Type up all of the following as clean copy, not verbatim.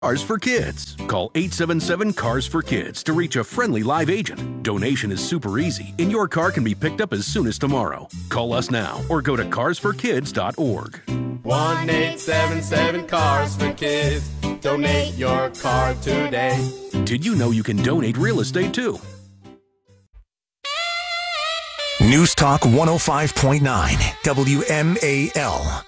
Cars for Kids. Call 877-CARS for Kids to reach a friendly live agent. Donation is super easy, and your car can be picked up as soon as tomorrow. Call us now or go to carsforkids.org. 1-877-CARS for Kids. Donate your car today. Did you know you can donate real estate too? News Talk 105.9 WMAL.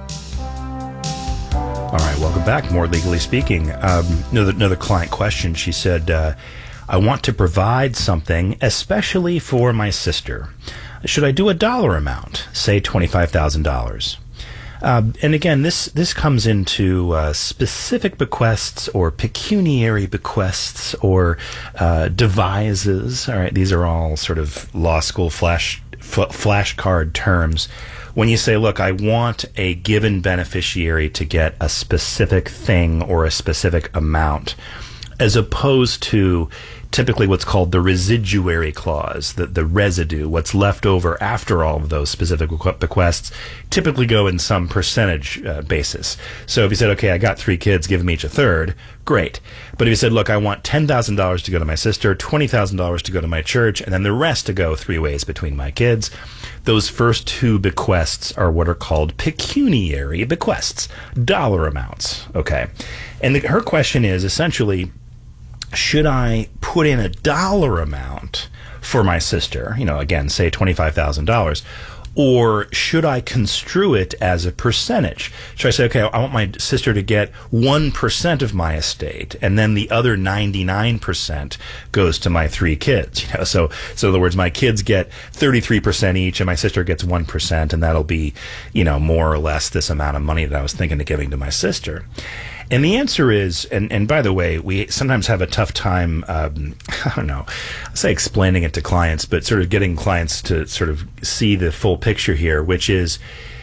All right, welcome back. More Legally Speaking. Another client question. She said, I want to provide something, especially for my sister. Should I do a dollar amount, say $25,000? And again, this comes into specific bequests or pecuniary bequests or devises. All right, these are all sort of law school flashcard terms. When you say, look, I want a given beneficiary to get a specific thing or a specific amount, as opposed to typically what's called the residuary clause, the residue, what's left over after all of those specific bequests, typically go in some percentage basis. So if you said, okay, I got 3 kids, give them each a third, great. But if you said, look, I want $10,000 to go to my sister, $20,000 to go to my church, and then the rest to go 3 ways between my kids, those first 2 bequests are what are called pecuniary bequests, dollar amounts. Okay. And her question is essentially, should I put in a dollar amount for my sister, again, say $25,000, or should I construe it as a percentage? Should I say, okay, I want my sister to get 1% of my estate, and then the other 99% goes to my 3 kids? So in other words, my kids get 33% each, and my sister gets 1%, and that'll be, more or less this amount of money that I was thinking of giving to my sister. And the answer is, and by the way, we sometimes have a tough time, I say explaining it to clients, but sort of getting clients to sort of see the full picture here, which is,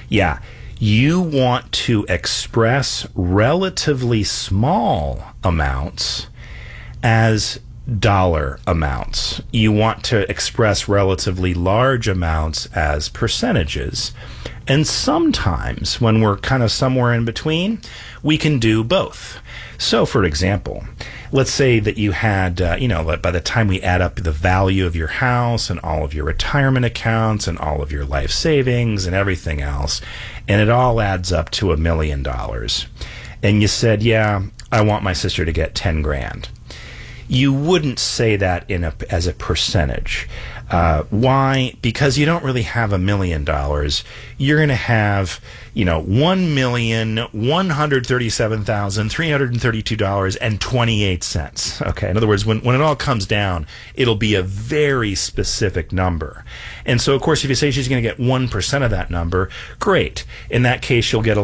you want to express relatively small amounts as dollar amounts. You want to express relatively large amounts as percentages. And sometimes, when we're kind of somewhere in between, we can do both. So, for example, let's say that you had, by the time we add up the value of your house and all of your retirement accounts and all of your life savings and everything else, and it all adds up to $1 million. And you said, I want my sister to get 10 grand. You wouldn't say that as a percentage. Why? Because you don't really have $1 million. You're going to have, $1,137,332.28. Okay. In other words, when it all comes down, it'll be a very specific number. And so, of course, if you say she's going to get 1% of that number, great. In that case, she'll get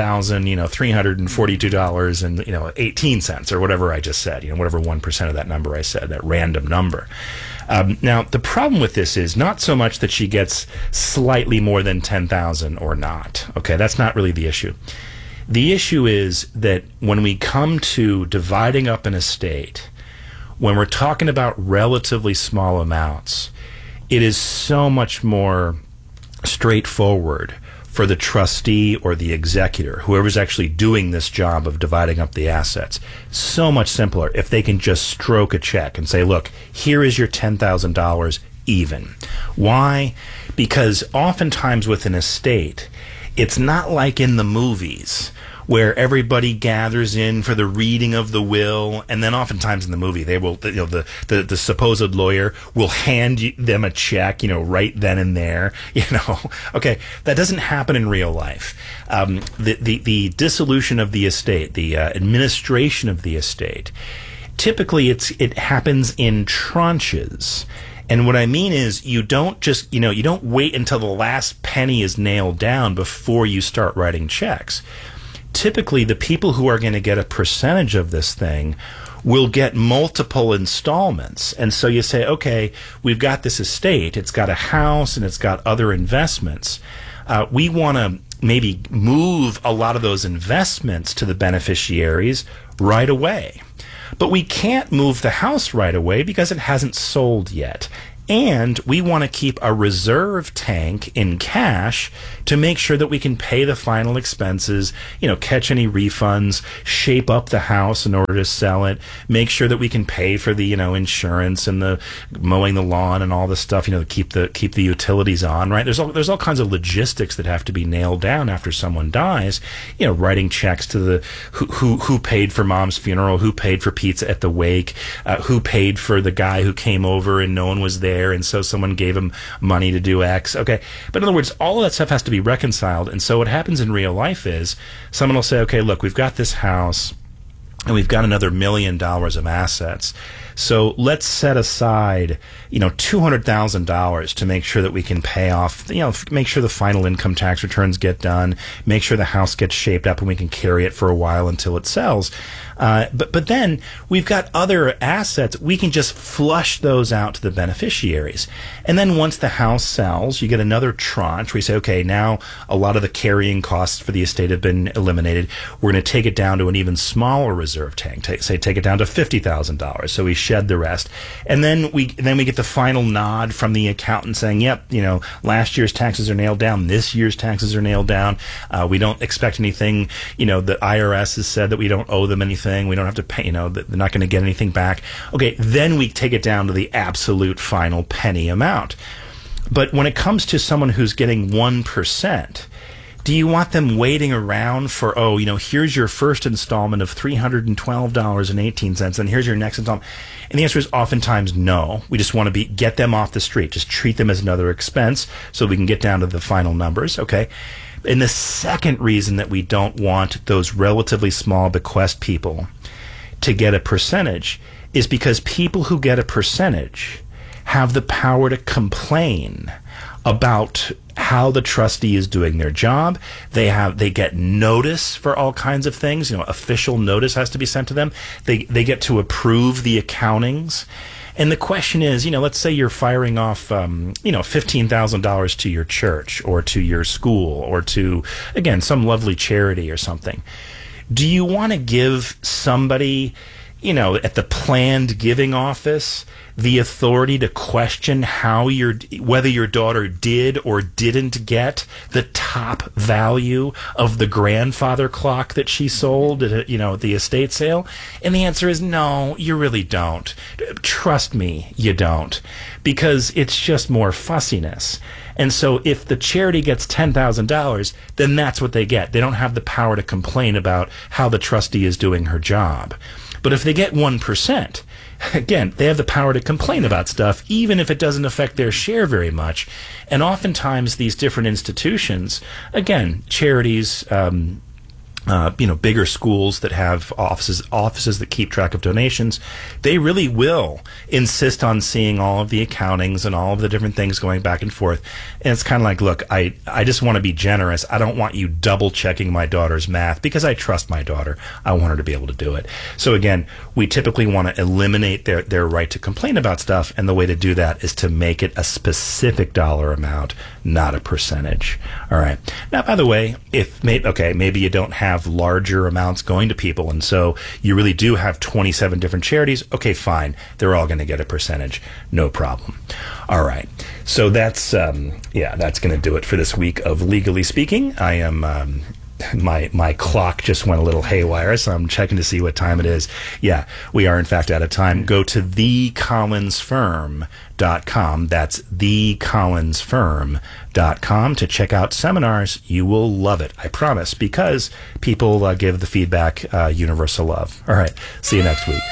$11,342.18 or whatever I just said. Whatever 1% of that number I said, that random number. Now, the problem with this is not so much that she gets slightly more than 10,000 or not. Okay, that's not really the issue. The issue is that when we come to dividing up an estate, when we're talking about relatively small amounts, it is so much more straightforward for the trustee or the executor, whoever's actually doing this job of dividing up the assets, so much simpler if they can just stroke a check and say, look, here is your $10,000 even. Why? Because oftentimes with an estate, it's not like in the movies where everybody gathers in for the reading of the will, and then oftentimes in the movie they will, the supposed lawyer will hand them a check, right then and there, Okay, that doesn't happen in real life. The dissolution of the estate, the administration of the estate, typically it happens in tranches. And what I mean is you don't just, you don't wait until the last penny is nailed down before you start writing checks. Typically, the people who are going to get a percentage of this thing will get multiple installments. And so you say, okay, we've got this estate. It's got a house and it's got other investments. We want to maybe move a lot of those investments to the beneficiaries right away. But we can't move the house right away because it hasn't sold yet. And we want to keep a reserve tank in cash to make sure that we can pay the final expenses, catch any refunds, shape up the house in order to sell it, make sure that we can pay for the, insurance and the mowing the lawn and all this stuff, to keep the utilities on, right? There's all kinds of logistics that have to be nailed down after someone dies, writing checks to the who paid for mom's funeral, who paid for pizza at the wake, who paid for the guy who came over and no one was there, and so someone gave him money to do X. Okay. But in other words, all of that stuff has to be reconciled. And so what happens in real life is someone will say, okay, look, we've got this house and we've got another $1 million of assets. So let's set aside, $200,000 to make sure that we can pay off, make sure the final income tax returns get done, make sure the house gets shaped up and we can carry it for a while until it sells. But then we've got other assets. We can just flush those out to the beneficiaries. And then once the house sells, you get another tranche where you say, okay, now a lot of the carrying costs for the estate have been eliminated. We're going to take it down to an even smaller reserve tank. Take it down to $50,000. So we shed the rest. And then we get the final nod from the accountant saying, yep, last year's taxes are nailed down. This year's taxes are nailed down. We don't expect anything. The IRS has said that we don't owe them anything. We don't have to pay, they're not going to get anything back. Okay, then we take it down to the absolute final penny amount. But when it comes to someone who's getting 1%, do you want them waiting around for, here's your first installment of $312.18, and here's your next installment? And the answer is oftentimes no. We just want to get them off the street. Just treat them as another expense so we can get down to the final numbers, okay? And the second reason that we don't want those relatively small bequest people to get a percentage is because people who get a percentage have the power to complain about how the trustee is doing their job. They get notice for all kinds of things. Official notice has to be sent to them. They get to approve the accountings. And the question is, let's say you're firing off, $15,000 to your church or to your school or to, again, some lovely charity or something. Do you want to give somebody, at the planned giving office the authority to question whether your daughter did or didn't get the top value of the grandfather clock that she sold at the estate sale? And the answer is no, you really don't. Trust me, you don't, because it's just more fussiness. And so if the charity gets $10,000, then that's what they get. They don't have the power to complain about how the trustee is doing her job. But if they get 1%, again, they have the power to complain about stuff, even if it doesn't affect their share very much. And oftentimes these different institutions, again, charities, bigger schools that have offices that keep track of donations, they really will insist on seeing all of the accountings and all of the different things going back and forth. And it's kind of like, look, I just want to be generous. I don't want you double checking my daughter's math because I trust my daughter. I want her to be able to do it. So again, we typically want to eliminate their right to complain about stuff. And the way to do that is to make it a specific dollar amount, not a percentage. All right. Now, by the way, maybe you don't have larger amounts going to people, and so you really do have 27 different charities. Okay, fine. They're all going to get a percentage. No problem. All right. So that's going to do it for this week of Legally Speaking. I am... My clock just went a little haywire, so I'm checking to see what time it is. Yeah, we are in fact out of time. Go to thecollinsfirm.com. That's thecollinsfirm.com to check out seminars. You will love it, I promise, because people give the feedback universal love. All right, see you next week.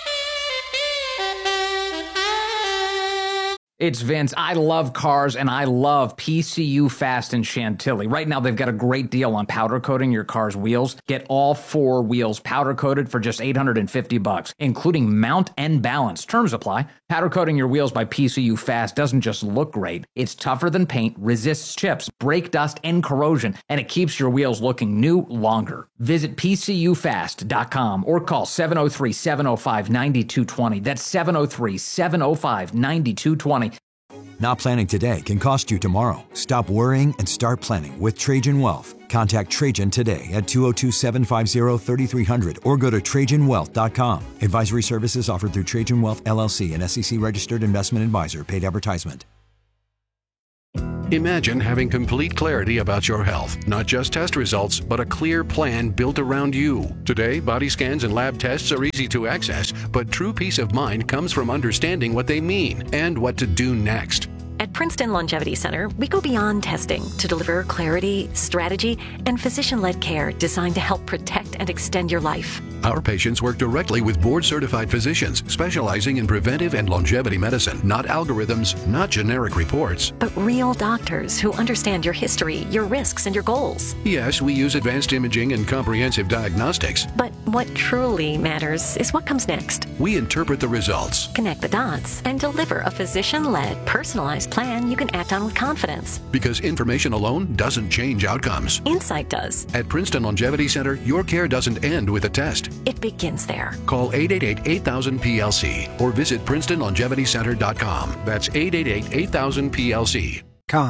It's Vince. I love cars, and I love PCU Fast in Chantilly. Right now, they've got a great deal on powder coating your car's wheels. Get all 4 wheels powder coated for just $850, including mount and balance. Terms apply. Powder coating your wheels by PCU Fast doesn't just look great. It's tougher than paint, resists chips, brake dust, and corrosion, and it keeps your wheels looking new longer. Visit PCUfast.com or call 703-705-9220. That's 703-705-9220. Not planning today can cost you tomorrow. Stop worrying and start planning with Trajan Wealth. Contact Trajan today at 202-750-3300 or go to TrajanWealth.com. Advisory services offered through Trajan Wealth LLC, an SEC-registered investment advisor. Paid advertisement. Imagine having complete clarity about your health, not just test results, but a clear plan built around you. Today, body scans and lab tests are easy to access, but true peace of mind comes from understanding what they mean and what to do next. At Princeton Longevity Center, we go beyond testing to deliver clarity, strategy, and physician-led care designed to help protect and extend your life. Our patients work directly with board-certified physicians specializing in preventive and longevity medicine, not algorithms, not generic reports. But real doctors who understand your history, your risks, and your goals. Yes, we use advanced imaging and comprehensive diagnostics. But what truly matters is what comes next. We interpret the results, connect the dots, and deliver a physician-led, personalized plan you can act on with confidence. Because information alone doesn't change outcomes. Insight does. At Princeton Longevity Center, your care doesn't end with a test. It begins there. Call 888-8000-PLC or visit PrincetonLongevityCenter.com. That's 888-8000-PLC.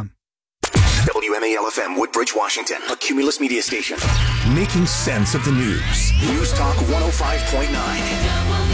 WMAL-FM Woodbridge, Washington, a Cumulus media station. Making sense of the news. News Talk 105.9.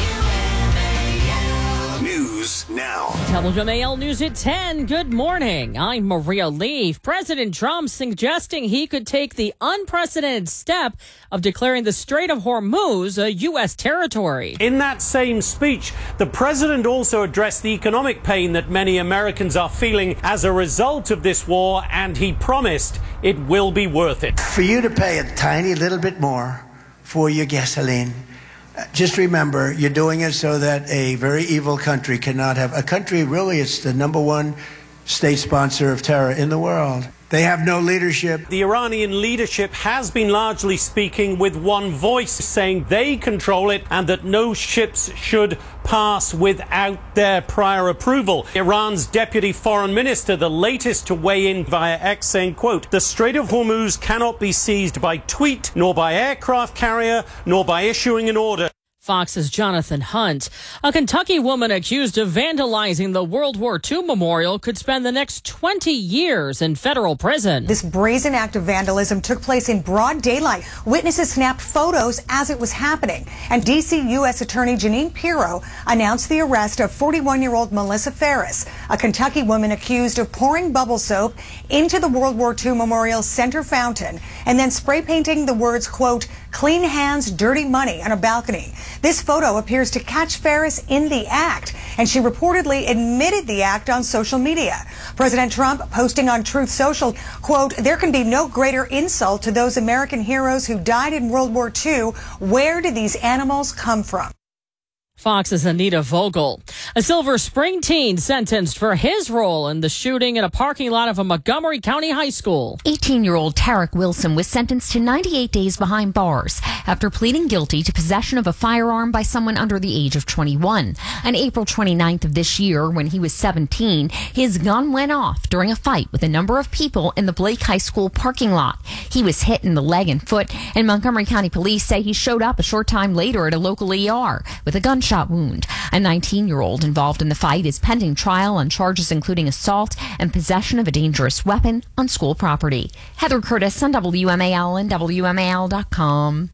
News now. WMAL News at 10. Good morning. I'm Maria Leaf. President Trump suggesting he could take the unprecedented step of declaring the Strait of Hormuz a U.S. territory. In that same speech, the president also addressed the economic pain that many Americans are feeling as a result of this war, and he promised it will be worth it. For you to pay a tiny little bit more for your gasoline, just remember, you're doing it so that a very evil country cannot have... A country, really, it's the number one state sponsor of terror in the world. They have no leadership. The Iranian leadership has been largely speaking with one voice, saying they control it and that no ships should pass without their prior approval. Iran's deputy foreign minister, the latest to weigh in via X, saying, quote, "The Strait of Hormuz cannot be seized by tweet, nor by aircraft carrier, nor by issuing an order." Fox's Jonathan Hunt. A Kentucky woman accused of vandalizing the World War II memorial could spend the next 20 years in federal prison. This brazen act of vandalism took place in broad daylight. Witnesses snapped photos as it was happening. And D.C. U.S. Attorney Jeanine Pirro announced the arrest of 41-year-old Melissa Ferris, a Kentucky woman accused of pouring bubble soap into the World War II Memorial Center fountain and then spray painting the words, quote, "Clean hands, dirty money" on a balcony. This photo appears to catch Ferris in the act, and she reportedly admitted the act on social media. President Trump posting on Truth Social, quote, "There can be no greater insult to those American heroes who died in World War II. Where did these animals come from?" Fox's Anita Vogel. A Silver Spring teen sentenced for his role in the shooting in a parking lot of a Montgomery County high school. 18-year-old Tarek Wilson was sentenced to 98 days behind bars after pleading guilty to possession of a firearm by someone under the age of 21. On April 29th of this year, when he was 17, his gun went off during a fight with a number of people in the Blake High School parking lot. He was hit in the leg and foot, and Montgomery County police say he showed up a short time later at a local ER with a gunshot wound. A 19-year-old involved in the fight is pending trial on charges including assault and possession of a dangerous weapon on school property. Heather Curtis on WMAL and WMAL.com.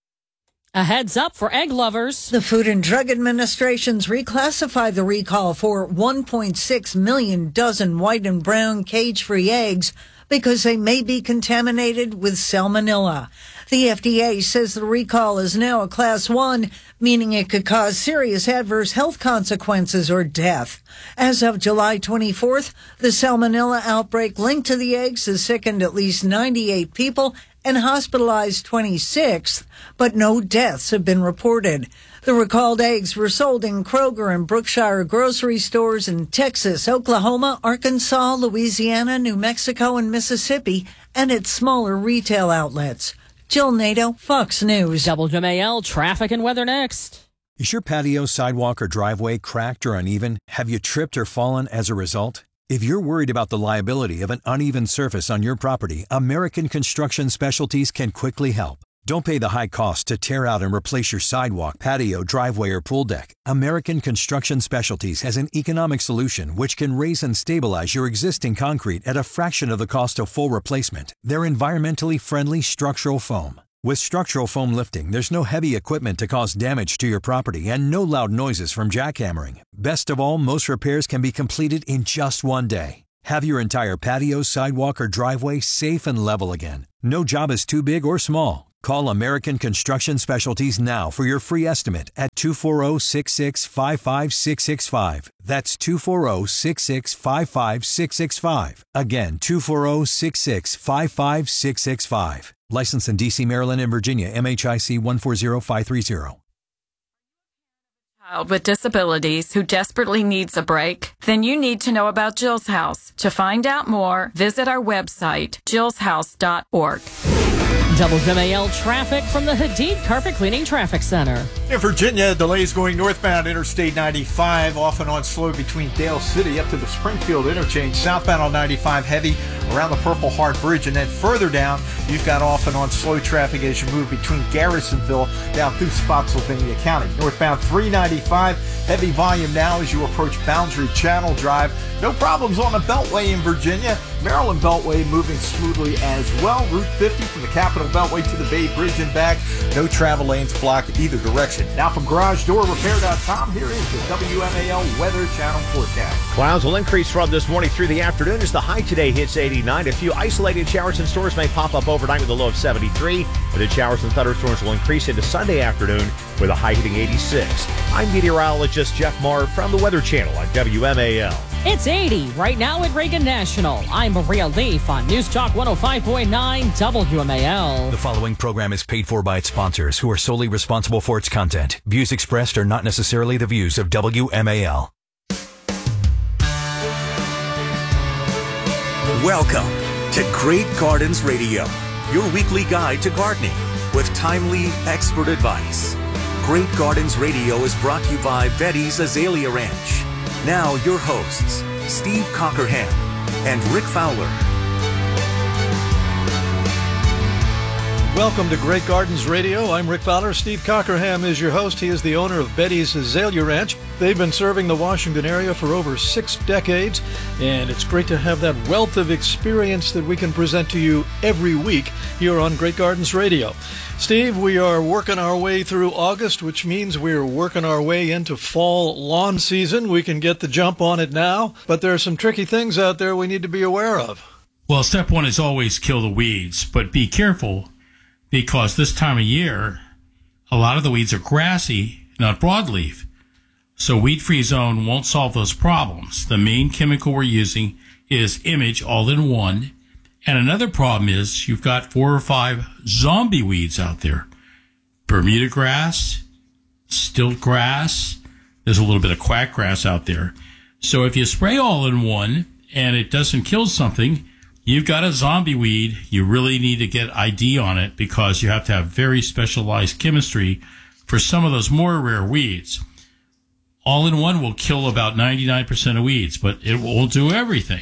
A heads up for egg lovers. The Food and Drug Administration's reclassified the recall for 1.6 million dozen white and brown cage-free eggs because they may be contaminated with salmonella. The FDA says the recall is now a Class 1, meaning it could cause serious adverse health consequences or death. As of July 24th, the salmonella outbreak linked to the eggs has sickened at least 98 people and hospitalized 26, but no deaths have been reported. The recalled eggs were sold in Kroger and Brookshire grocery stores in Texas, Oklahoma, Arkansas, Louisiana, New Mexico, and Mississippi, and at smaller retail outlets. Jill Nato, Fox News. WMAL traffic and weather next. Is your patio, sidewalk, or driveway cracked or uneven? Have you tripped or fallen as a result? If you're worried about the liability of an uneven surface on your property, American Construction Specialties can quickly help. Don't pay the high cost to tear out and replace your sidewalk, patio, driveway, or pool deck. American Construction Specialties has an economic solution which can raise and stabilize your existing concrete at a fraction of the cost of full replacement. They're environmentally friendly structural foam. With structural foam lifting, there's no heavy equipment to cause damage to your property and no loud noises from jackhammering. Best of all, most repairs can be completed in just one day. Have your entire patio, sidewalk, or driveway safe and level again. No job is too big or small. Call American Construction Specialties now for your free estimate at 240-665-5665. That's 240-665-5665. Again, 240-665-5665. Licensed in D.C., Maryland, and Virginia, MHIC 140530. Child with disabilities who desperately needs a break? Then you need to know about Jill's House. To find out more, visit our website, jillshouse.org. WMAL traffic from the Hadid Carpet Cleaning Traffic Center. In Virginia, delays going northbound Interstate 95, off and on slow between Dale City up to the Springfield interchange. Southbound on 95, heavy around the Purple Heart Bridge. And then further down, you've got off and on slow traffic as you move between Garrisonville down through Spotsylvania County. Northbound 395, heavy volume now as you approach Boundary Channel Drive. No problems on the Beltway in Virginia. Maryland Beltway moving smoothly as well. Route 50 from the Capitol Beltway to the Bay Bridge and back. No travel lanes blocked either direction. Now from GarageDoorRepair.com, here is the WMAL Weather Channel forecast. Clouds will increase from this morning through the afternoon as the high today hits 89. A few isolated showers and storms may pop up overnight with a low of 73. And then showers and thunderstorms will increase into Sunday afternoon with a high hitting 86. I'm meteorologist Jeff Marr from the Weather Channel on WMAL. It's 80 right now at Reagan National. I'm Maria Leaf on News Talk 105.9 WMAL. The following program is paid for by its sponsors, who are solely responsible for its content. Views expressed are not necessarily the views of WMAL. Welcome to Great Gardens Radio, your weekly guide to gardening with timely, expert advice. Great Gardens Radio is brought to you by Betty's Azalea Ranch. Now, your hosts, Steve Cockerham and Rick Fowler. Welcome to Great Gardens Radio. I'm Rick Fowler. Steve Cockerham is your host. He is the owner of Betty's Azalea Ranch. They've been serving the Washington area for over 6 decades, and it's great to have that wealth of experience that we can present to you every week here on Great Gardens Radio. Steve, we are working our way through August, which means we're working our way into fall lawn season. We can get the jump on it now, but there are some tricky things out there we need to be aware of. Well, step one is always kill the weeds, but be careful because this time of year, a lot of the weeds are grassy, not broadleaf. So Weed-Free Zone won't solve those problems. The main chemical we're using is Image All-in-One. And another problem is you've got 4 or 5 zombie weeds out there. Bermuda grass, stilt grass, there's a little bit of quackgrass out there. So if you spray All-in-One and it doesn't kill something, you've got a zombie weed. You really need to get ID on it because you have to have very specialized chemistry for some of those more rare weeds. All-in-One will kill about 99% of weeds, but it won't do everything.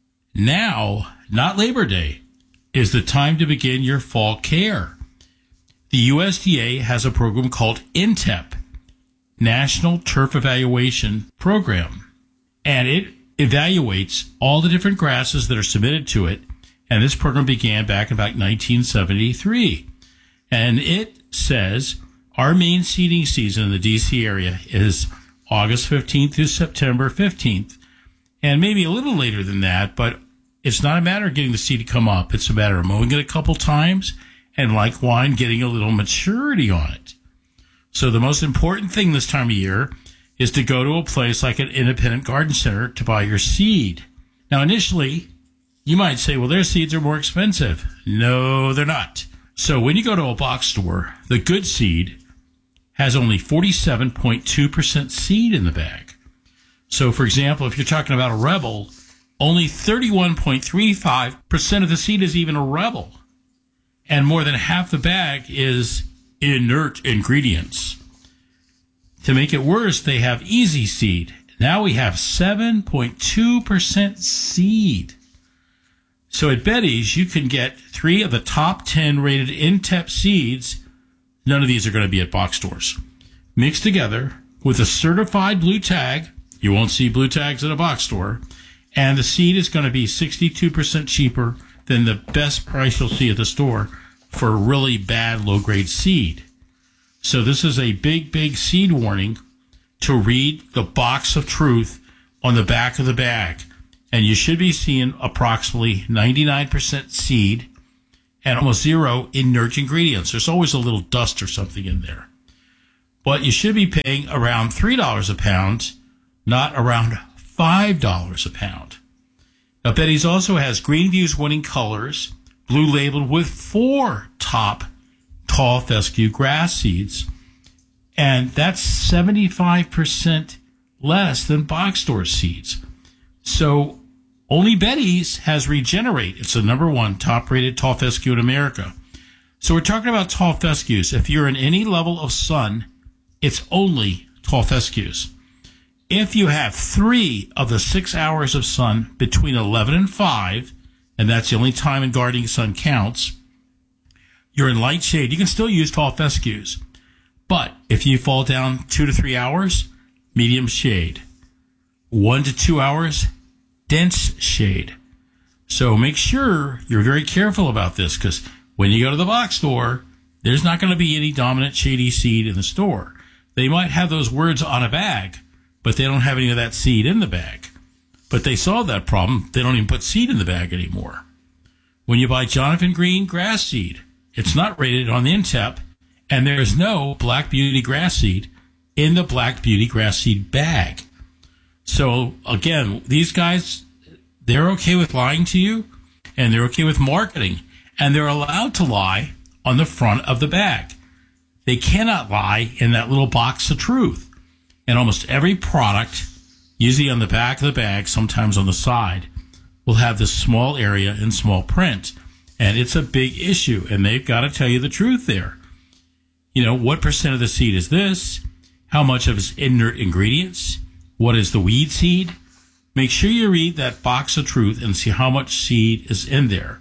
Now, not Labor Day, is the time to begin your fall care. The USDA has a program called NTEP, National Turf Evaluation Program, and it evaluates all the different grasses that are submitted to it, and this program began back in about 1973. And it says our main seeding season in the D.C. area is August 15th through September 15th, and maybe a little later than that, but it's not a matter of getting the seed to come up. It's a matter of mowing it a couple times and, like wine, getting a little maturity on it. So the most important thing this time of year is to go to a place like an independent garden center to buy your seed. Now, initially, you might say, well, their seeds are more expensive. No, they're not. So when you go to a box store, the good seed has only 47.2% seed in the bag. So, for example, if you're talking about a Rebel, only 31.35% of the seed is even a Rebel. And more than half the bag is inert ingredients. To make it worse, they have Easy Seed. Now we have 7.2% seed. So at Betty's, you can get 3 of the top 10 rated INTEP seeds. None of these are going to be at box stores. Mixed together with a certified blue tag. You won't see blue tags at a box store. And the seed is going to be 62% cheaper than the best price you'll see at the store for a really bad low-grade seed. So this is a big, big seed warning to read the box of truth on the back of the bag. And you should be seeing approximately 99% seed and almost 0 inert ingredients. There's always a little dust or something in there. But you should be paying around $3 a pound, not around $5 a pound. Now, Betty's also has Greenview's winning colors, blue labeled with 4 top tall fescue grass seeds. And that's 75% less than box store seeds. So only Betty's has Regenerate. It's the #1 top-rated tall fescue in America. So we're talking about tall fescues. If you're in any level of sun, it's only tall fescues. If you have 3 of the 6 hours of sun between 11 and 5, and that's the only time in gardening sun counts, you're in light shade. You can still use tall fescues. But if you fall down 2 to 3 hours, medium shade. 1 to 2 hours, dense shade. So make sure you're very careful about this, because when you go to the box store, there's not going to be any dominant shady seed in the store. They might have those words on a bag, but they don't have any of that seed in the bag. But they solved that problem. They don't even put seed in the bag anymore. When you buy Jonathan Green grass seed, it's not rated on the INTEP, and there is no Black Beauty grass seed in the Black Beauty grass seed bag. So, again, these guys, they're okay with lying to you, and they're okay with marketing, and they're allowed to lie on the front of the bag. They cannot lie in that little box of truth. And almost every product, usually on the back of the bag, sometimes on the side, will have this small area in small print. And it's a big issue, and they've got to tell you the truth there. You know, what percent of the seed is this? How much of its inert ingredients? What is the weed seed? Make sure you read that box of truth and see how much seed is in there.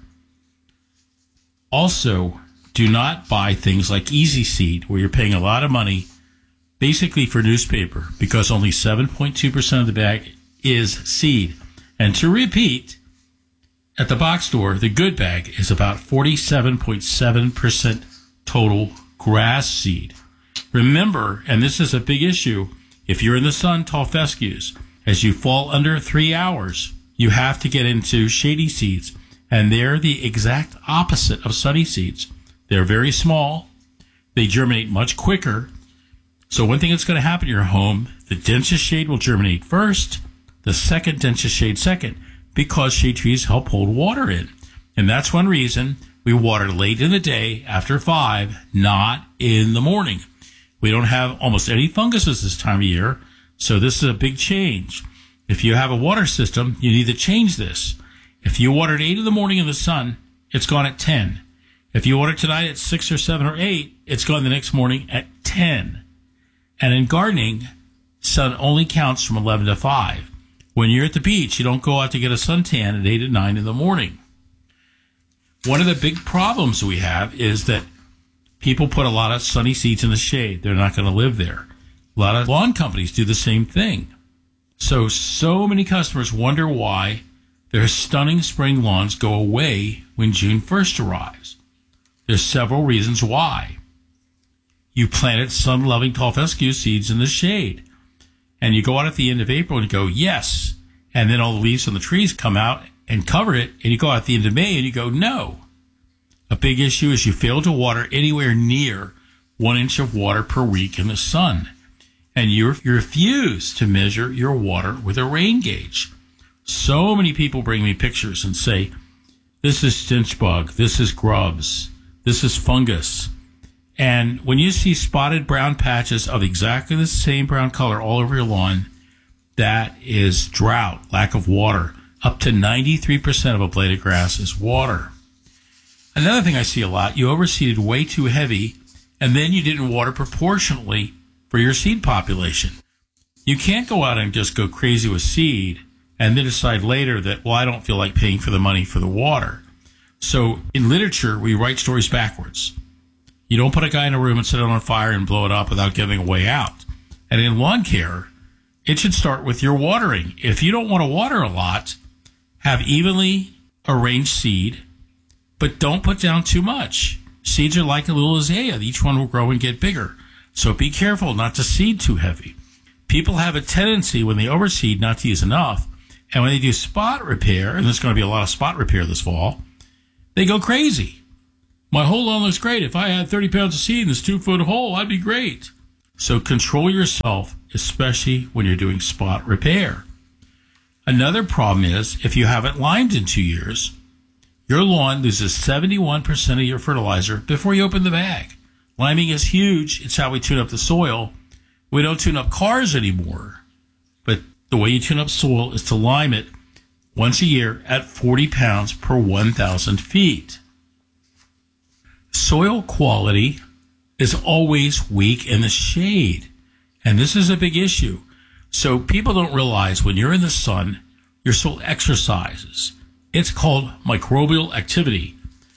Also, do not buy things like Easy Seed, where you're paying a lot of money basically for newspaper, because only 7.2% of the bag is seed. And to repeat, at the box store, the good bag is about 47.7% total grass seed. Remember, and this is a big issue, if you're in the sun, tall fescues, as you fall under 3 hours, you have to get into shady seeds. And they're the exact opposite of sunny seeds. They're very small. They germinate much quicker. So one thing that's going to happen in your home, the densest shade will germinate first, the second densest shade second, because shade trees help hold water in. And that's one reason we water late in the day after 5, not in the morning. We don't have almost any funguses this time of year, so this is a big change. If you have a water system, you need to change this. If you water at 8 in the morning in the sun, it's gone at 10. If you water tonight at 6 or 7 or 8, it's gone the next morning at 10. And in gardening, sun only counts from 11 to 5. When you're at the beach, you don't go out to get a suntan at 8 or 9 in the morning. One of the big problems we have is that people put a lot of sunny seeds in the shade. They're not going to live there. A lot of lawn companies do the same thing. So many customers wonder why their stunning spring lawns go away when June 1st arrives. There's several reasons why. You planted sun-loving tall fescue seeds in the shade. And you go out at the end of April and you go, yes. And then all the leaves on the trees come out and cover it. And you go out at the end of May and you go, no. A big issue is you fail to water anywhere near 1 inch of water per week in the sun. And you refuse to measure your water with a rain gauge. So many people bring me pictures and say, this is stench bug, this is grubs, this is fungus. And when you see spotted brown patches of exactly the same brown color all over your lawn, that is drought, lack of water. Up to 93% of a blade of grass is water. Another thing I see a lot, you overseeded way too heavy, and then you didn't water proportionately for your seed population. You can't go out and just go crazy with seed and then decide later that, well, I don't feel like paying for the money for the water. So in literature, we write stories backwards. You don't put a guy in a room and set it on fire and blow it up without giving a way out. And in lawn care, it should start with your watering. If you don't want to water a lot, have evenly arranged seed, but don't put down too much. Seeds are like a little azalea. Each one will grow and get bigger. So be careful not to seed too heavy. People have a tendency when they overseed not to use enough. And when they do spot repair, and there's going to be a lot of spot repair this fall, they go crazy. My whole lawn looks great. If I had 30 pounds of seed in this 2-foot hole, I'd be great. So control yourself, especially when you're doing spot repair. Another problem is if you haven't limed in 2 years, your lawn loses 71% of your fertilizer before you open the bag. Liming is huge. It's how we tune up the soil. We don't tune up cars anymore. But the way you tune up soil is to lime it once a year at 40 pounds per 1,000 feet. Soil quality is always weak in the shade. And this is a big issue. So people don't realize when you're in the sun, your soil exercises. It's called microbial activity.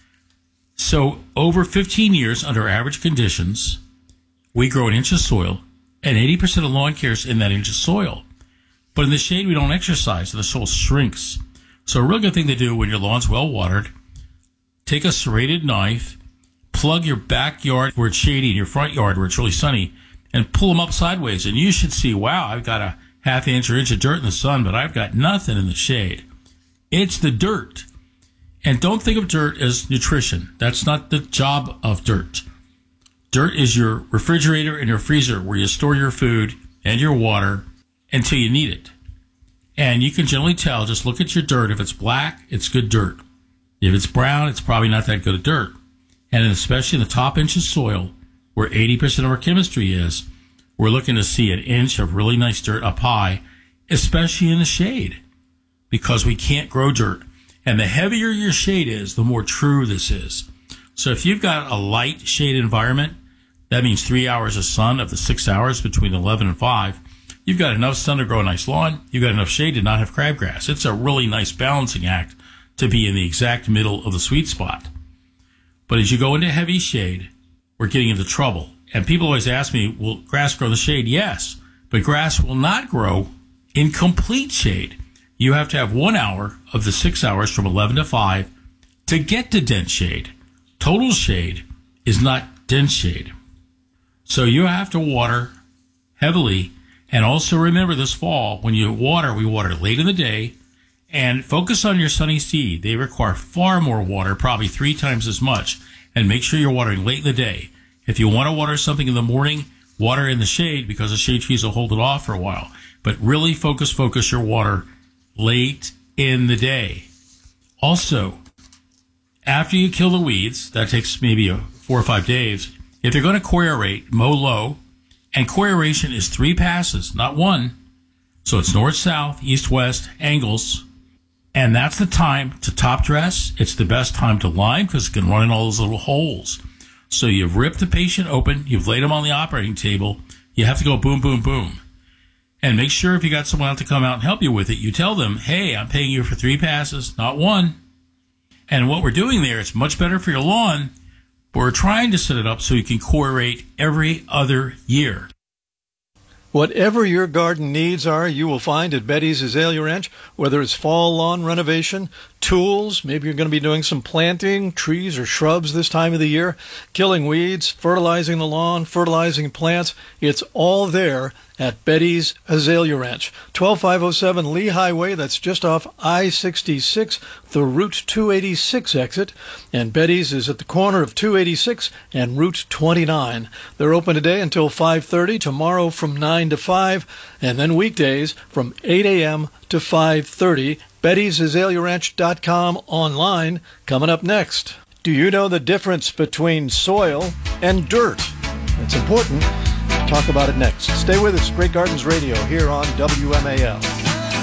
So over 15 years under average conditions, we grow an inch of soil, and 80% of lawn care is in that inch of soil. But in the shade, we don't exercise, and the soil shrinks. So a real good thing to do when your lawn's well watered, take a serrated knife, plug your backyard where it's shady and your front yard where it's really sunny, and pull them up sideways. And you should see, wow, I've got a half inch or inch of dirt in the sun, but I've got nothing in the shade. It's the dirt. And don't think of dirt as nutrition. That's not the job of dirt. Dirt is your refrigerator and your freezer where you store your food and your water until you need it. And you can generally tell, just look at your dirt. If it's black, it's good dirt. If it's brown, it's probably not that good of dirt. And especially in the top inch of soil, where 80% of our chemistry is, we're looking to see an inch of really nice dirt up high, especially in the shade, because we can't grow dirt. And the heavier your shade is, the more true this is. So if you've got a light shade environment, that means 3 hours of sun of the 6 hours between 11 and 5. You've got enough sun to grow a nice lawn. You've got enough shade to not have crabgrass. It's a really nice balancing act to be in the exact middle of the sweet spot. But as you go into heavy shade, we're getting into trouble. And people always ask me, will grass grow in the shade? Yes, but grass will not grow in complete shade. You have to have 1 hour of the 6 hours from 11 to 5 to get to dense shade. Total shade is not dense shade. So you have to water heavily. And also remember this fall, when you water, we water late in the day. And focus on your sunny seed. They require far more water, probably 3 times as much. And make sure you're watering late in the day. If you want to water something in the morning, water in the shade because the shade trees will hold it off for a while. But really focus your water late in the day. Also, after you kill the weeds, that takes maybe 4 or 5 days. If you're going to core aerate, mow low. And core aeration is 3 passes, not 1. So it's north, south, east, west, angles. And that's the time to top dress. It's the best time to lime because it can run in all those little holes. So you've ripped the patient open. You've laid them on the operating table. You have to go boom, boom, boom. And make sure if you got someone out to come out and help you with it, you tell them, hey, I'm paying you for 3 passes, not 1. And what we're doing there, it's much better for your lawn, but we're trying to set it up so you can core aerate every other year. Whatever your garden needs are, you will find at Betty's Azalea Ranch, whether it's fall lawn renovation, tools, maybe you're going to be doing some planting, trees or shrubs this time of the year, killing weeds, fertilizing the lawn, fertilizing plants. It's all there at Betty's Azalea Ranch. 12507 Lee Highway, that's just off I-66, the Route 286 exit. And Betty's is at the corner of 286 and Route 29. They're open today until 5:30, tomorrow from 9 to 5, and then weekdays from 8 a.m. to 5:30. Betty'sAzaleaRanch.com online. Coming up next. Do you know the difference between soil and dirt? It's important. Talk about it next. Stay with us. Great Gardens Radio here on WMAL.